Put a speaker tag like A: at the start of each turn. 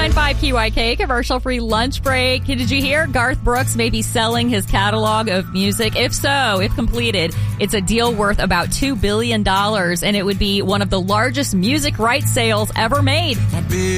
A: 99.5 QYK, commercial-free lunch break. Did you hear Garth Brooks may be selling his catalog of music? If so, if completed, it's a deal worth about $2 billion, and it would be one of the largest music rights sales ever made.